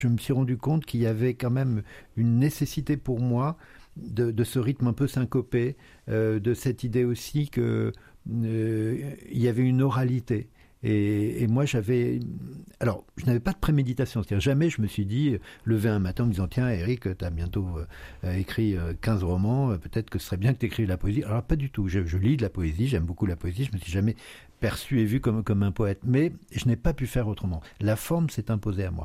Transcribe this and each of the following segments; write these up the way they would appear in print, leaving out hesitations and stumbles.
je me suis rendu compte qu'il y avait quand même une nécessité pour moi de ce rythme un peu syncopé, de cette idée aussi que il y avait une oralité. Et moi, alors, je n'avais pas de préméditation. C'est-à-dire, jamais je me suis dit, levé un matin en me disant, tiens, Eric, tu as bientôt écrit 15 romans, peut-être que ce serait bien que tu écrives de la poésie. Alors, pas du tout. Je lis de la poésie, j'aime beaucoup la poésie. Je me suis jamais perçu et vu comme un poète. Mais je n'ai pas pu faire autrement. La forme s'est imposée à moi.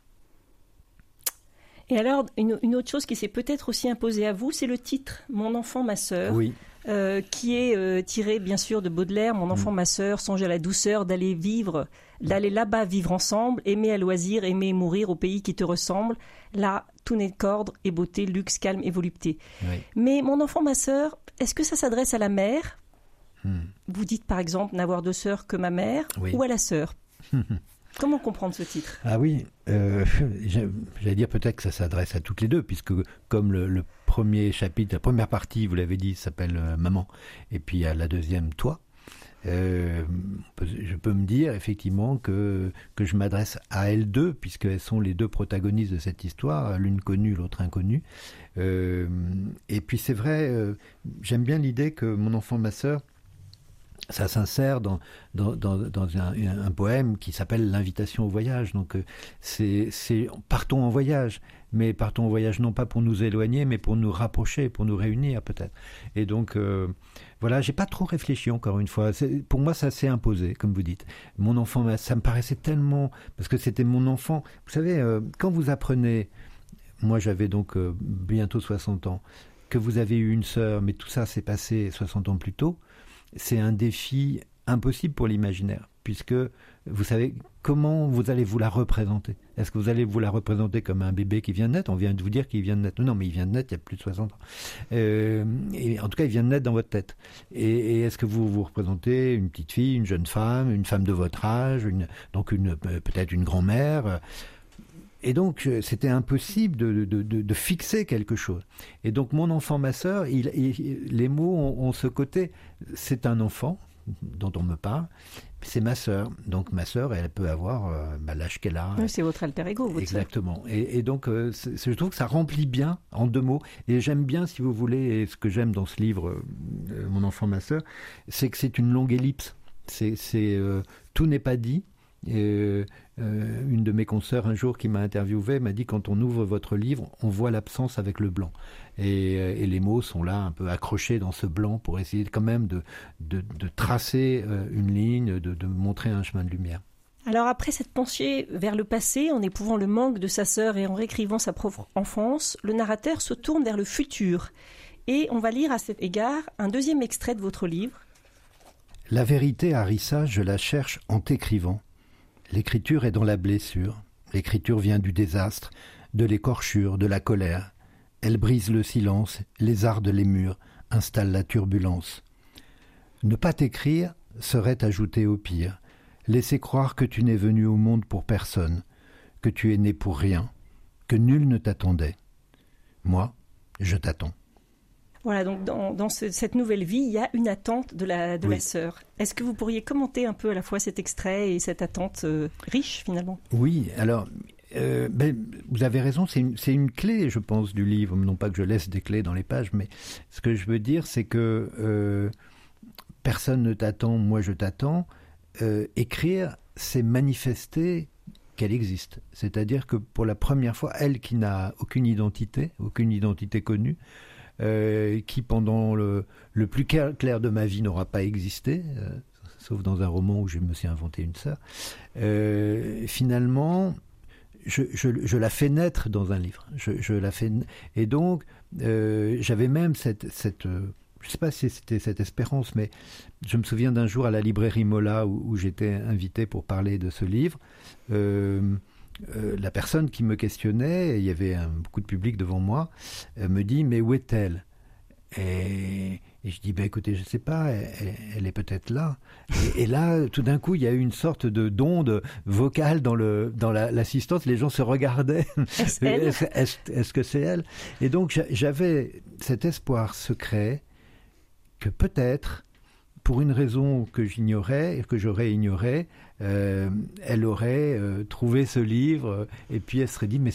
Et alors, une autre chose qui s'est peut-être aussi imposée à vous, c'est le titre « Mon enfant, ma sœur ». Oui. Qui est tiré bien sûr de Baudelaire, mon enfant, ma sœur, songe à la douceur d'aller là-bas vivre ensemble, aimer à loisir, aimer et mourir au pays qui te ressemble. Là, tout n'est qu'ordre et beauté, luxe, calme et volupté. Oui. Mais mon enfant, ma sœur, est-ce que ça s'adresse à la mère ? Vous dites par exemple n'avoir de sœur que ma mère, ou à la sœur. Comment comprendre ce titre ? Ah oui, j'allais dire peut-être que ça s'adresse à toutes les deux, puisque comme le premier chapitre, la première partie, vous l'avez dit, s'appelle Maman, et puis à la deuxième, Toi, je peux me dire effectivement que je m'adresse à elles deux, puisqu'elles sont les deux protagonistes de cette histoire, l'une connue, l'autre inconnue. Et puis c'est vrai, j'aime bien l'idée que mon enfant, ma sœur, ça s'insère dans un poème qui s'appelle L'invitation au voyage. Donc c'est partons en voyage, mais partons en voyage non pas pour nous éloigner, mais pour nous rapprocher, pour nous réunir peut-être. Et donc voilà, j'ai pas trop réfléchi encore une fois. Pour moi, ça s'est imposé, comme vous dites. Mon enfant, ça me paraissait tellement, parce que c'était mon enfant. Vous savez, quand vous apprenez, moi j'avais donc bientôt 60 ans, que vous avez eu une sœur, mais tout ça s'est passé 60 ans plus tôt. C'est un défi impossible pour l'imaginaire, puisque vous savez comment vous allez vous la représenter. Est-ce que vous allez vous la représenter comme un bébé qui vient de naître ? On vient de vous dire qu'il vient de naître. Non, mais il vient de naître il y a plus de 60 ans. Et en tout cas, il vient de naître dans votre tête. Et est-ce que vous vous représentez une petite fille, une jeune femme, une femme de votre âge, peut-être une grand-mère ? Et donc, c'était impossible de fixer quelque chose. Et donc, mon enfant, ma sœur, les mots ont ce côté. C'est un enfant dont on me parle, c'est ma sœur. Donc, ma sœur, elle peut avoir l'âge qu'elle a. Oui, c'est votre alter ego, votre Exactement. Et donc, je trouve que ça remplit bien, en deux mots. Et j'aime bien, si vous voulez, et ce que j'aime dans ce livre, Mon enfant, ma sœur, c'est que c'est une longue ellipse. Tout n'est pas dit. Une de mes consoeurs un jour qui m'a interviewé m'a dit, quand on ouvre votre livre, on voit l'absence avec le blanc, et les mots sont là un peu accrochés dans ce blanc pour essayer quand même de tracer une ligne, de montrer un chemin de lumière. Alors après s'être penché vers le passé, en éprouvant le manque de sa sœur et en réécrivant sa propre enfance, le narrateur se tourne vers le futur. Et on va lire à cet égard un deuxième extrait de votre livre. La vérité, Harissa, je la cherche en t'écrivant. L'écriture est dans la blessure. L'écriture vient du désastre, de l'écorchure, de la colère. Elle brise le silence, lézarde les murs, installe la turbulence. Ne pas t'écrire serait ajouter au pire. Laisser croire que tu n'es venu au monde pour personne, que tu es né pour rien, que nul ne t'attendait. Moi, je t'attends. Voilà, donc dans cette nouvelle vie, il y a une attente de la sœur. Est-ce que vous pourriez commenter un peu à la fois cet extrait et cette attente riche, finalement ? Oui, alors, vous avez raison, c'est une clé, je pense, du livre. Non pas que je laisse des clés dans les pages, mais ce que je veux dire, c'est que personne ne t'attend, moi je t'attends. Écrire, c'est manifester qu'elle existe. C'est-à-dire que pour la première fois, elle qui n'a aucune identité connue, qui pendant le plus clair de ma vie n'aura pas existé, sauf dans un roman où je me suis inventé une sœur, finalement je la fais naître dans un livre. Je la fais, et donc j'avais même cette je ne sais pas si c'était cette espérance, mais je me souviens d'un jour à la librairie Mola où j'étais invité pour parler de ce livre. La personne qui me questionnait, il y avait beaucoup de public devant moi, me dit « Mais où est-elle » et je dis écoutez, je ne sais pas, elle est peut-être là. Et là, tout d'un coup, il y a eu une sorte d'onde vocale dans l'assistance. Les gens se regardaient. Est-ce que c'est elle ? Et donc, j'avais cet espoir secret que peut-être, pour une raison que j'ignorais et que j'aurais ignorée, elle aurait trouvé ce livre et puis elle serait dit mais